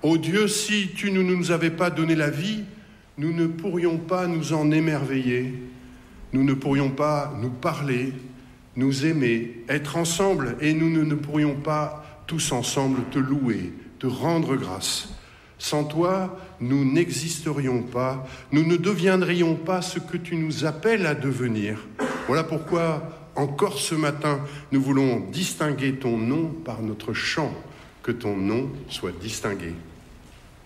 Ô Dieu, si tu ne nous avais pas donné la vie, nous ne pourrions pas nous en émerveiller, nous ne pourrions pas nous parler, nous aimer, être ensemble, et nous ne pourrions pas tous ensemble te louer, te rendre grâce. Sans toi, nous n'existerions pas, nous ne deviendrions pas ce que tu nous appelles à devenir. Voilà pourquoi, encore ce matin, nous voulons distinguer ton nom par notre chant, que ton nom soit distingué.